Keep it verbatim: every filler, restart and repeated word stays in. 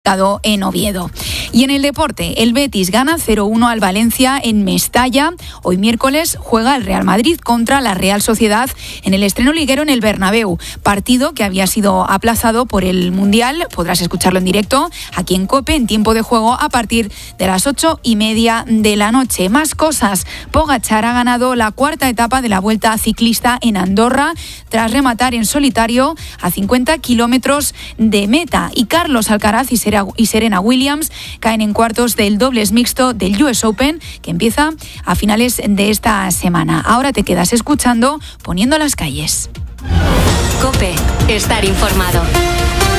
en Oviedo. Y en el deporte, el Betis gana cero uno al Valencia en Mestalla. Hoy miércoles juega el Real Madrid contra la Real Sociedad en el estreno liguero en el Bernabéu, partido que había sido aplazado por el Mundial. Podrás escucharlo en directo aquí en COPE en tiempo de juego a partir de las ocho y media de la noche. Más cosas. Pogačar ha ganado la cuarta etapa de la Vuelta Ciclista en Andorra tras rematar en solitario a cincuenta kilómetros de meta. Y Carlos Alcaraz y y Serena Williams caen en cuartos del dobles mixto del U S Open, que empieza a finales de esta semana. Ahora te quedas escuchando Poniendo las calles. COPE, estar informado.